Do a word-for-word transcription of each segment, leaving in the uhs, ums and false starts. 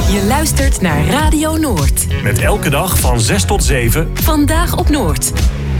Je luistert naar Radio Noord. Met elke dag van zes tot zeven. Vandaag op Noord.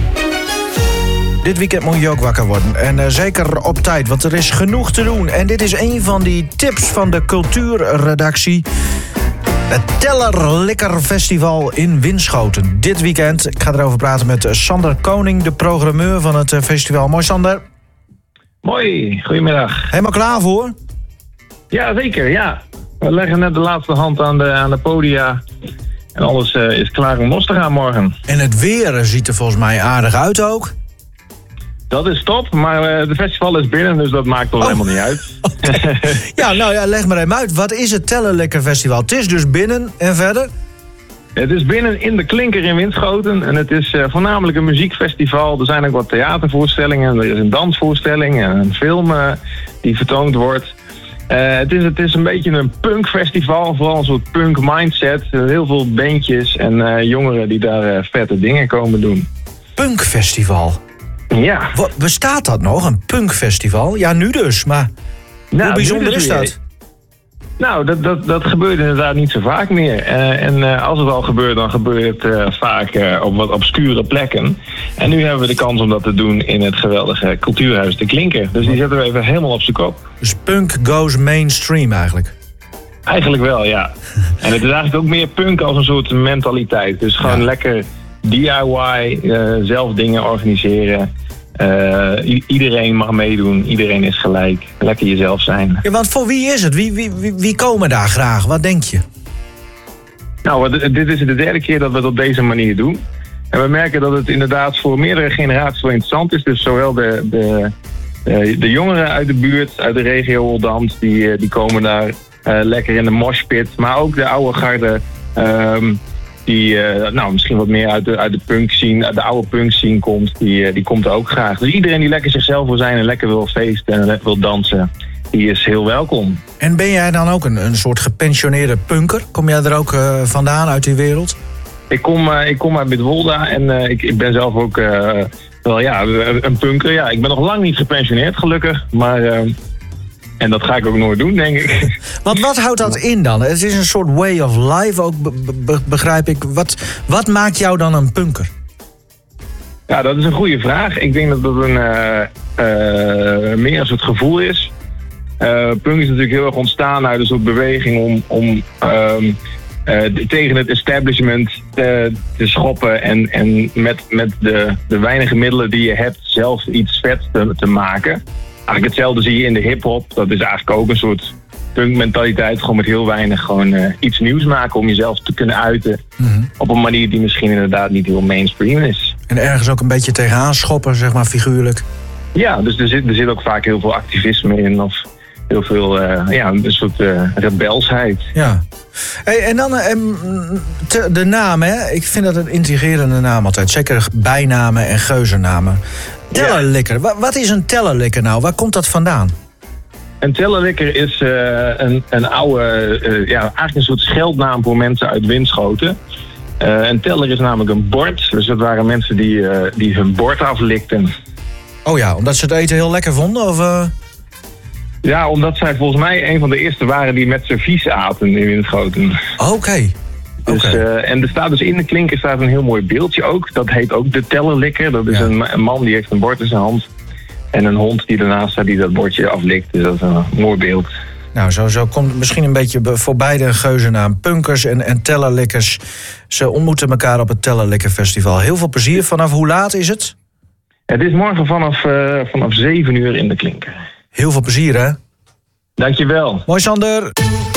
Dit weekend moet je ook wakker worden. En uh, zeker op tijd, want er is genoeg te doen. En dit is een van die tips van de cultuurredactie. Het Tellerlikker Festival in Winschoten. Dit weekend. Ik ga erover praten met Sander Koning, de programmeur van het festival. Mooi, Sander. Mooi, goedemiddag. Helemaal klaar voor? Ja, zeker, ja. We leggen net de laatste hand aan de, aan de podia. En alles uh, is klaar om los te gaan morgen. En het weer ziet er volgens mij aardig uit ook. Dat is top, maar uh, de festival is binnen, dus dat maakt toch oh. helemaal niet uit. Okay. Ja, nou ja, leg maar even uit. Wat is het Tellerlikker Festival? Het is dus binnen en verder? Het is binnen in de Klinker in Winschoten. En het is uh, voornamelijk een muziekfestival. Er zijn ook wat theatervoorstellingen. Er is een dansvoorstelling en een film uh, die vertoond wordt. Uh, het, is, het is een beetje een punkfestival, vooral een soort punk mindset. Heel veel bandjes en uh, jongeren die daar uh, vette dingen komen doen. Punkfestival? Ja. Wat, bestaat dat nog, een punkfestival? Ja, nu dus, maar nou, hoe bijzonder is dat? Nou, dat, dat, dat gebeurt inderdaad niet zo vaak meer. Uh, en uh, als het al gebeurt, dan gebeurt het uh, vaak uh, op wat obscure plekken. En nu hebben we de kans om dat te doen in het geweldige cultuurhuis De Klinker. Dus die zetten we even helemaal op zijn kop. Dus punk goes mainstream eigenlijk? Eigenlijk wel, ja. En het is eigenlijk ook meer punk als een soort mentaliteit. Dus gewoon ja. lekker D I Y, uh, zelf dingen organiseren. Uh, i- iedereen mag meedoen, iedereen is gelijk. Lekker jezelf zijn. Ja, want voor wie is het? Wie, wie, wie, wie komen daar graag? Wat denk je? Nou, dit is de derde keer dat we het op deze manier doen. En we merken dat het inderdaad voor meerdere generaties wel interessant is. Dus zowel de, de, de jongeren uit de buurt, uit de regio Oldambt, die, die komen daar uh, lekker in de moshpit. Maar ook de oude garde, um, die uh, nou, misschien wat meer uit de, uit de punk scene, uit de oude punk scene komt, die, uh, die komt er ook graag. Dus iedereen die lekker zichzelf wil zijn en lekker wil feesten en lekker wil dansen, die is heel welkom. En ben jij dan ook een, een soort gepensioneerde punker? Kom jij er ook uh, vandaan uit die wereld? Ik kom, uh, ik kom uit Midwolda en uh, ik, ik ben zelf ook uh, wel ja, een punker. Ja, ik ben nog lang niet gepensioneerd, gelukkig. Maar, uh, en dat ga ik ook nooit doen, denk ik. Want wat houdt dat in dan? Het is een soort way of life ook, be- be- begrijp ik. Wat, wat maakt jou dan een punker? Ja, dat is een goede vraag. Ik denk dat dat een, uh, uh, meer een soort gevoel is. Uh, punk is natuurlijk heel erg ontstaan uit een soort beweging om... om um, Uh, tegen het establishment te, te schoppen en, en met, met de, de weinige middelen die je hebt zelf iets vet te, te maken. Eigenlijk hetzelfde zie je in de hiphop. Dat is eigenlijk ook een soort punkmentaliteit. Gewoon met heel weinig gewoon uh, iets nieuws maken om jezelf te kunnen uiten. Mm-hmm. Op een manier die misschien inderdaad niet heel mainstream is. En ergens ook een beetje tegenaan schoppen, zeg maar figuurlijk. Ja, dus er zit, er zit ook vaak heel veel activisme in of heel veel uh, ja, een soort uh, rebelsheid. Ja. Hey, en dan uh, te, de naam, hè? Ik vind dat een intrigerende naam altijd. Zeker bijnamen en geuzennamen. Tellerlikker. Ja. Wat, wat is een tellerlikker nou? Waar komt dat vandaan? Een tellerlikker is uh, een, een oude, uh, ja, eigenlijk een soort scheldnaam voor mensen uit Winschoten. Uh, een teller is namelijk een bord. Dus dat waren mensen die, uh, die hun bord aflikten. Oh ja, omdat ze het eten heel lekker vonden? Of, uh... Ja, omdat zij volgens mij een van de eerste waren die met servies aten in Winschoten. Oké. Okay. Dus, okay. uh, en er staat dus in de Klinker staat een heel mooi beeldje ook. Dat heet ook de tellerlikker. Dat is ja. een, een man die heeft een bord in zijn hand. En een hond die ernaast staat die dat bordje aflikt. Dus dat is een mooi beeld. Nou, zo, zo komt het misschien een beetje voor beide een geuzennaam. Punkers en, en tellerlikkers. Ze ontmoeten elkaar op het Tellerlikker Festival. Heel veel plezier. Vanaf hoe laat is het? Het is morgen vanaf, uh, vanaf zeven uur in de Klinker. Heel veel plezier, hè? Dankjewel. Mooi, Sander.